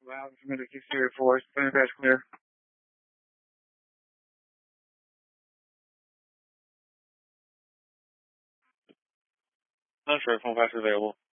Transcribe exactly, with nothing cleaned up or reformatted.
Wow, submitted six zero four, clear, dash clear. Not sure if phone pass is available.